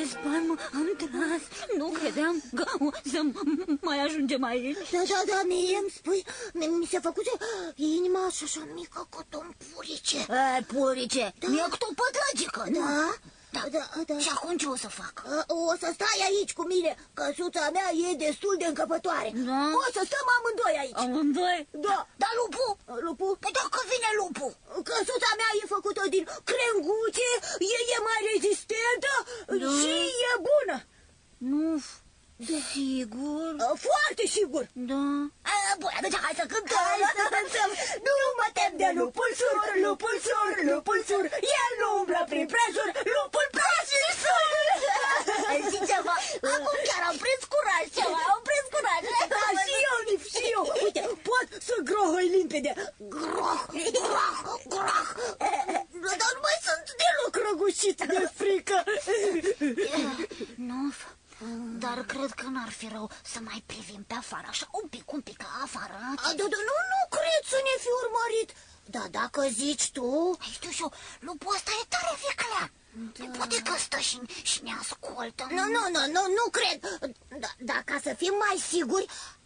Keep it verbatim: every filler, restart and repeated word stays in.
spaimă am tras. Nu credeam că o să mai ajungem aici. Da, da, da, mie îmi spui, mi se făcuse inima așa, așa mică cât un purice. E, purice, da. Mi-e cât o pătrăgică, da? Da, da, da, da. Și acum ce o să fac? O să stai aici cu mine, căsuța mea e destul de încăpătoare. Da? O să stăm amândoi aici. Amândoi? Da. Dar lupul? Lupul? Păi dacă vine lupul? Căsuța mea e făcută din crenguțe, e, e mai rezistentă, da. Și e bună. Nu, sigur? Foarte sigur. Da. Bun, atunci hai să cântăm. Hai să cântăm. Nu mă tem de lupul sur, lupul sur, lupul sur. El nu umblă prin prejur, lupul prejur sur. Știi ceva? Acum chiar am prins curaj ceva, am prins curaj. Da, și eu, Nif, și eu. Uite, pot să grohăi limpede. Groh, groh, groh. Dar nu mai sunt deloc răgușit de frică. Nu, dar cred că n-ar fi rău să mai privim pe afară, așa un pic, un pic afară. Da, da, nu, nu cred să ne fi urmărit. Da, dacă zici tu... Ai, știu și eu, lupul ăsta e tare viclea. Da. Poate că stă și, și ne ascultă. Nu, nu, nu, nu, nu cred. Da, da, ca să fim mai siguri,